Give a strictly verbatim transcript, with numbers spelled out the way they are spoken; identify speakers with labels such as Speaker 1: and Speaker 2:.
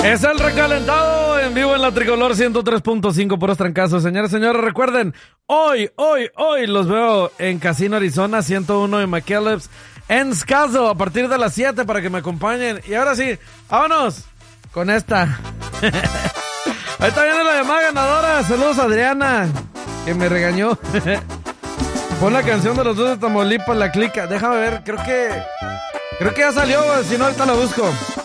Speaker 1: Es el recalentado en vivo en la Tricolor ciento tres punto cinco, puros trancazos. Señores, señores, recuerden, hoy, hoy, hoy los veo en Casino Arizona ciento uno en McKellips, en Scazzo, a partir de las siete para que me acompañen. Y ahora sí, vámonos con esta. Ahí está viene la llamada ganadora. Saludos a Adriana, que me regañó. Pon la canción de los dos de Tamaulipas, La Clica. Déjame ver, creo que... Creo que ya salió, si no ahorita la busco.